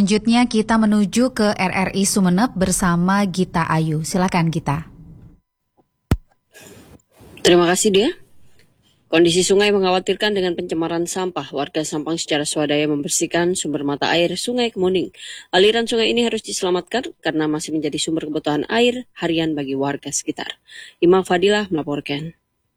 selanjutnya kita menuju ke RRI Sumeneb bersama Gita Ayu. Silakan Gita. Terima kasih Dia. Kondisi sungai mengkhawatirkan dengan pencemaran sampah. Warga Sampang secara swadaya membersihkan sumber mata air Sungai Kemuning. Aliran sungai ini harus diselamatkan karena masih menjadi sumber kebutuhan air harian bagi warga sekitar. Imam Fadilah melaporkan.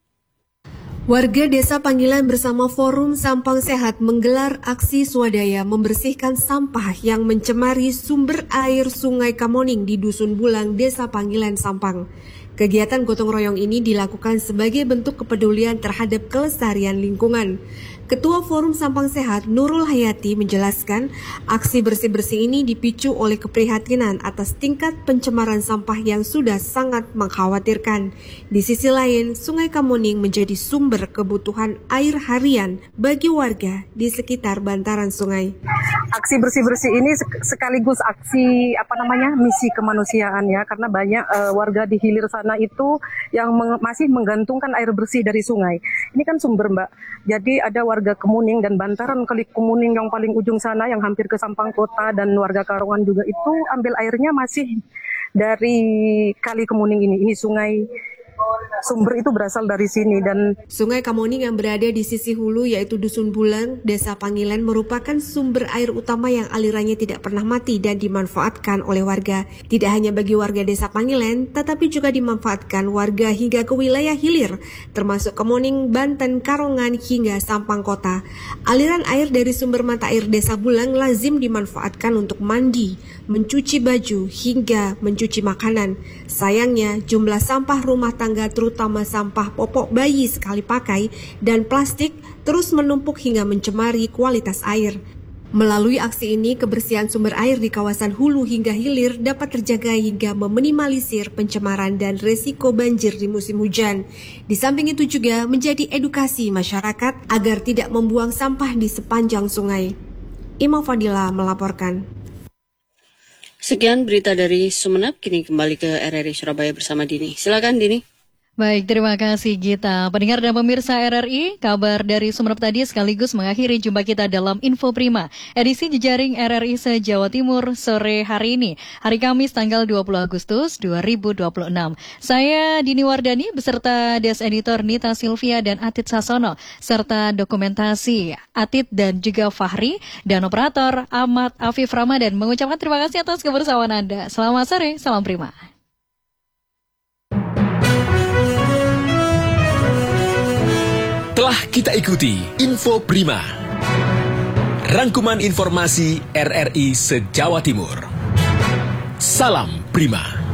Warga Desa Panggilan bersama Forum Sampang Sehat menggelar aksi swadaya membersihkan sampah yang mencemari sumber air Sungai Kamoning di Dusun Bulang, Desa Panggilan, Sampang. Kegiatan gotong royong ini dilakukan sebagai bentuk kepedulian terhadap kelestarian lingkungan. Ketua Forum Sampang Sehat Nurul Hayati menjelaskan aksi bersih-bersih ini dipicu oleh keprihatinan atas tingkat pencemaran sampah yang sudah sangat mengkhawatirkan. Di sisi lain, Sungai Kamuning menjadi sumber kebutuhan air harian bagi warga di sekitar bantaran sungai. Aksi bersih-bersih ini sekaligus aksi misi kemanusiaan ya, karena banyak warga di hilir sana itu yang masih menggantungkan air bersih dari sungai. Ini kan sumber Mbak. Jadi ada warga Kemuning dan bantaran Kali Kemuning yang paling ujung sana yang hampir ke Sampang Kota dan warga Karongan juga itu ambil airnya masih dari Kali Kemuning ini. Ini sungai. Sumber itu berasal dari sini. Dan Sungai Kamoning yang berada di sisi hulu yaitu Dusun Bulang, Desa Panggilan merupakan sumber air utama yang alirannya tidak pernah mati dan dimanfaatkan oleh warga. Tidak hanya bagi warga Desa Panggilan, tetapi juga dimanfaatkan warga hingga ke wilayah hilir, termasuk Kemuning, Banten, Karongan hingga Sampang Kota. Aliran air dari sumber mata air Desa Bulang lazim dimanfaatkan untuk mandi, mencuci baju hingga mencuci makanan. Sayangnya jumlah sampah rumah tangga terutama sampah popok bayi sekali pakai dan plastik terus menumpuk hingga mencemari kualitas air. Melalui aksi ini, kebersihan sumber air di kawasan hulu hingga hilir dapat terjaga hingga meminimalisir pencemaran dan resiko banjir di musim hujan. Di samping itu juga menjadi edukasi masyarakat agar tidak membuang sampah di sepanjang sungai. Imam Fadilah melaporkan. Sekian berita dari Sumeneb, kini kembali ke RRI Surabaya bersama Dini. Silakan Dini. Baik, terima kasih Gita. Pendengar dan pemirsa RRI, kabar dari Sumeneb tadi sekaligus mengakhiri jumpa kita dalam Info Prima, edisi jejaring RRI se-Jawa Timur sore hari ini, hari Kamis tanggal 20 Agustus 2026. Saya Dini Wardani beserta Des Editor Nita Silvia dan Atit Sasono, serta dokumentasi Atit dan juga Fahri, dan operator Ahmad Afif Ramadan mengucapkan terima kasih atas kebersamaan Anda. Selamat sore, salam Prima. Telah kita ikuti Info Prima, rangkuman informasi RRI se-Jawa Timur. Salam Prima.